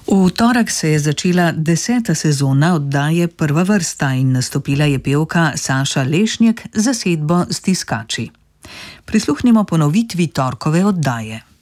V torek se je začela 10. sezona oddaje Prva vrsta in nastopila je pevka Saša Lešnjak z zasedbo Stiskači. Prisluhnimo ponovitvi torkove oddaje.